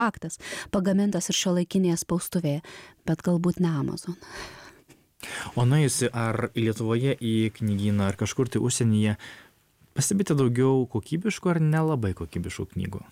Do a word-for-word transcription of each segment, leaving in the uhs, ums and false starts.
faktas, pagamintas ir šiuolaikinėje spaustuvėje, bet galbūt ne Amazon. O nuėjusi ar Lietuvoje į knygyną, ar kažkur tai užsienyje, pastebite daugiau kokybiškų ar nelabai kokybiškų knygų?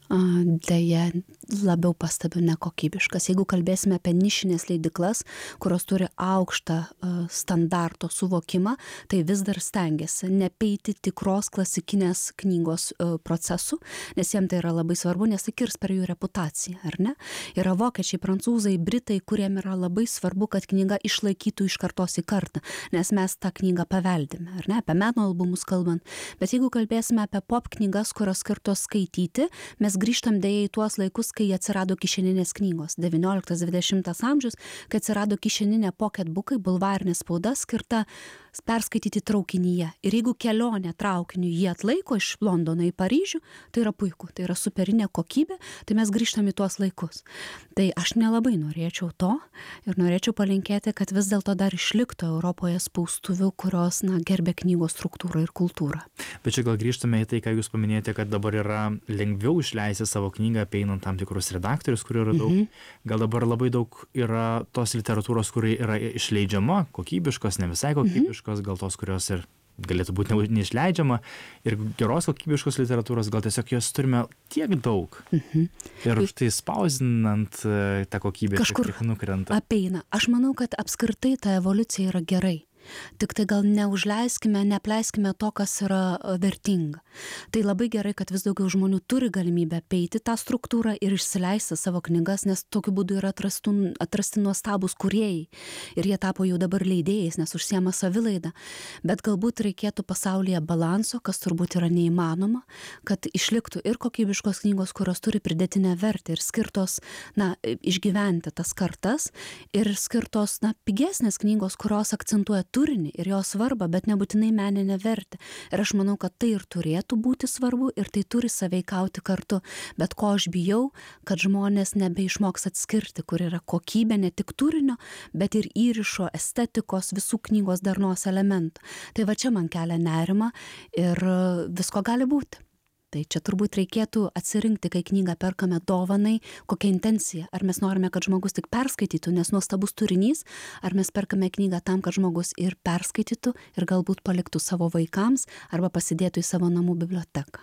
Deja, labiau pastebiu nekokybiškas. Jeigu kalbėsime apie nišinės leidyklas, kurios turi aukštą standarto suvokimą, tai vis dar stengiasi nepeiti tikros klasikinės knygos procesų, nes jiems tai yra labai svarbu, nes tai kirs per jų reputaciją, ar ne? Yra vokiečiai, prancūzai, britai, kuriem yra labai svarbu, kad knyga išlaikytų iš kartos į kartą, nes mes tą knygą paveldime, ar ne? Apie meno albumus kalbant. Bet jeigu kalbėsime apie pop knygas, kurios skirtos skaityti, mes grįžtam dėja į tuos laikus, kai atsirado kišeninės knygos, devynioliktas dvidešimtas amžius, kai atsirado kišeninė pocketbookai, bulvarinė spauda skirta perskaityti traukinyje. Ir jeigu kelionė traukiniu jie atlaiko iš Londono į Paryžių, tai yra puiku, tai yra superinė kokybė, tai mes grįžtam į tuos laikus. Tai aš nelabai norėčiau to ir norėčiau palinkėti, kad vis dėlto dar išliktų Europoje spaustuvių, kurios na, gerbė knygos struktūrą ir kultūrą. Bet čia gal grįžtame į tai, ką jūs paminėjote, kad dabar yra lengviau išleisti savo knygą, apeinant tam tikrus redaktorius, kurių yra daug. Mhm. Gal dabar labai daug yra tos literatūros, kuri yra išleidžiama, kokybiškos, ne visai kokybiškos, mhm. gal tos, kurios ir galėtų būti neišleidžiama, ir geros kokybiškos literatūros, gal tiesiog jos turime tiek daug. Mhm. Ir štai spausdinant tą kokybę kažkur tiek nukrenta. Apeina. Aš manau, kad apskritai ta evoliucija yra gerai. Tik tai gal neužleiskime, neapleiskime to, kas yra vertinga. Tai labai gerai, kad vis daugiau žmonių turi galimybę apeiti tą struktūrą ir išsileisti savo knygas, nes tokiu būdu yra atrastų, atrasti nuostabūs kūrėjai. Ir jie tapo jau dabar leidėjais, nes užsiema savilaidą. Bet galbūt reikėtų pasaulyje balanso, kas turbūt yra neįmanoma, kad išliktų ir kokybiškos knygos, kurios turi pridėtinę vertę ir skirtos, na, išgyventi tas kartas, ir skirtos, na, pigesnės knygos, kurios akcentuoja turinį ir jo svarbą, bet nebūtinai meninę vertę. Ir aš manau, kad tai ir turėtų būti svarbu ir tai turi sąveikauti kartu. Bet ko aš bijau, kad žmonės nebeišmoks atskirti, kur yra kokybė ne tik turinio, bet ir įrišo, estetikos, visų knygos darnos elementų. Tai va čia man kelia nerimą ir visko gali būti. Tai čia turbūt reikėtų atsirinkti, kai knygą perkame dovanai, kokia intencija. Ar mes norime, kad žmogus tik perskaitytų, nes nuostabus turinys, ar mes perkame knygą tam, kad žmogus ir perskaitytų ir galbūt paliktų savo vaikams arba pasidėtų į savo namų biblioteką.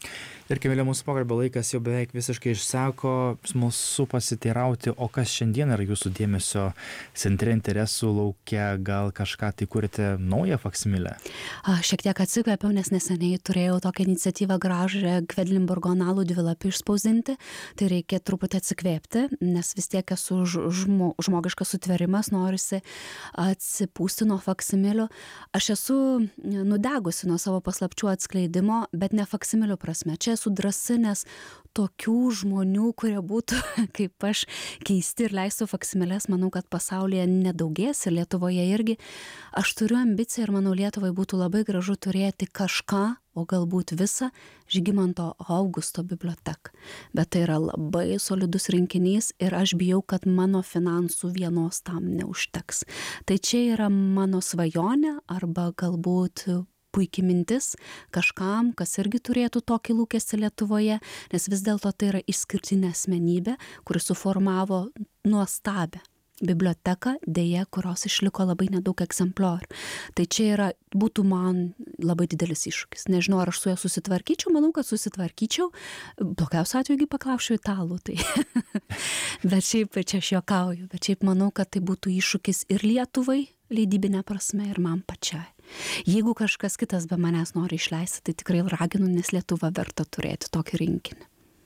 Ir Kamilė, mūsų pokalbio laikas jau beveik visiškai išseko, smalsu pasiteirauti, o kas šiandien yra jūsų dėmesio centre, interesų laukia, gal kažką tai kurite naują faksimilę? Šiek tiek atsikvėpiau, nes neseniai turėjau tokią iniciatyvą gražią Kvedlinburgo analų dvilapį išspausdinti, tai reikia truputį atsikvėpti, nes vis tiek esu žmo, žmogiškas sutverimas, norisi atsipūsti nuo faksimilių. Aš esu nudegusi nuo savo paslapčių atskleidimo, bet ne faksimilių prasme. Čia esu drąsi, nes tokių žmonių, kurie būtų kaip aš keisti ir leistų faksimilės, manau, kad pasaulyje nedaugės ir Lietuvoje irgi. Aš turiu ambiciją ir manau, Lietuvai būtų labai gražu turėti kažką, o galbūt visą Žygimanto Augusto biblioteką. Bet tai yra labai solidus rinkinys ir aš bijau, kad mano finansų vienos tam neužteks. Tai čia yra mano svajonė arba galbūt puikiai mintis kažkam, kas irgi turėtų tokį lūkestį Lietuvoje, nes vis dėlto tai yra išskirtinė asmenybė, kuri suformavo nuostabią biblioteką, dėja, kurios išliko labai nedaug egzempliorių. Tai čia yra, būtų man labai didelis iššūkis. Nežinau, ar aš su juo susitvarkyčiau, manau, kad susitvarkyčiau. Blogiausiu atveju paklausčiau italų. Tai. Bet šiaip čia aš juokauju, bet šiaip manau, kad tai būtų iššūkis ir Lietuvai, leidybinė prasme, ir man pačiai. Jeigu kažkas kitas be manęs nori išleisti, tai tikrai raginu, nes Lietuva verta turėti tokį rinkinį.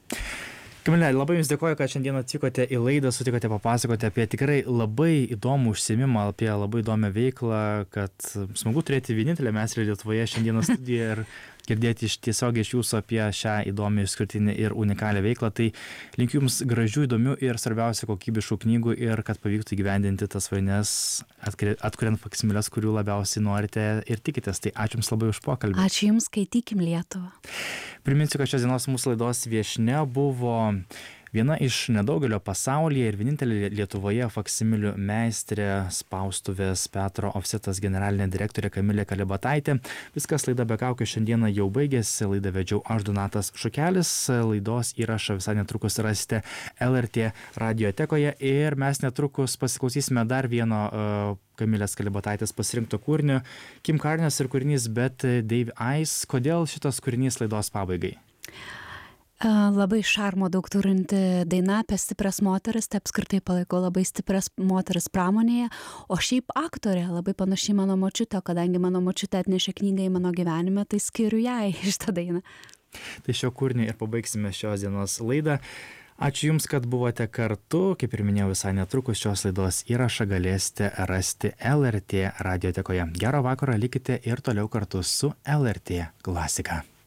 Kamilė, labai Jums dėkoju, kad šiandien atvykote į laidą, sutikote papasakoti apie tikrai labai įdomų užsiėmimą, apie labai įdomią veiklą, kad smagu turėti vienintelę meistrę Lietuvoje šiandieną studiją ir girdėti iš tiesiogiai iš Jūsų apie šią įdomią, išskirtinę ir unikalią veiklą. Tai linkiu Jums gražių, įdomių ir svarbiausia kokybiškų knygų ir kad pavyktų įgyvendinti tas svajones, atkuriant faksimilės, kurių labiausiai norite ir tikitės. Tai ačiū Jums labai už pokalbį. Ačiū Jums, skaitykim Lietuvą. Priminsiu, kad šios dienos mūsų laidos viešnia buvo Viena iš nedaugelio pasaulyje ir vienintelė Lietuvoje faksimilių meistrė, spaustuvės Petro Ofsetas generalinė direktorė Kamilė Kalibataitė. Viskas, laida be kaukių šiandieną jau baigėsi. Laidą vedžiau aš, Donatas Šukelis. Laidos įrašą visai netrukus rasite L R T radiotekoje ir mes netrukus pasiklausysime dar vieno uh, Kamilės Kalibataitės pasirinkto kūrinio. Kim Carnes ir kūrinys Bet Dave Eyes. Kodėl šitas kūrinys laidos pabaigai? Labai šarmo daug turinti daina apie stiprias moteris, tai apskritai palaiko labai stiprias moteris pramonėje, o šiaip aktorė labai panašiai mano močiutė, kadangi mano močiutė atnešė knygą į mano gyvenimą, tai skiriu jai šitą dainą. Tai šio kūrinio ir pabaigsime šios dienos laidą. Ačiū Jums, kad buvote kartu. Kaip ir minėjau, visai netrukus šios laidos įrašą galėsite rasti L R T radiotekoje. Gero vakaro, likite ir toliau kartu su L R T klasika.